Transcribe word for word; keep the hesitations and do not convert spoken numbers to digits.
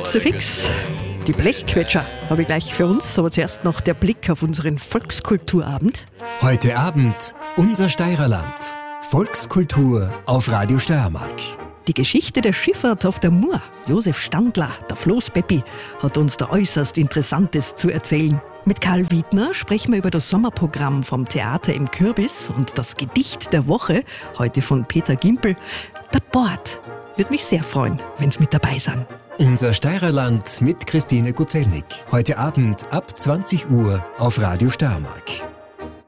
Kruzifix. Die Blechquetscher habe ich gleich für uns, aber zuerst noch der Blick auf unseren Volkskulturabend. Heute Abend unser Steirerland. Volkskultur auf Radio Steiermark. Die Geschichte der Schifffahrt auf der Mur. Josef Standler, der Floß Peppi, hat uns da äußerst Interessantes zu erzählen. Mit Karl Wiedner sprechen wir über das Sommerprogramm vom Theater im Kürbis und das Gedicht der Woche, heute von Peter Gimpel, der Bord. Würde mich sehr freuen, wenn Sie mit dabei sind. Unser Steirerland mit Christine Guzelnik. Heute Abend ab zwanzig Uhr auf Radio Steiermark.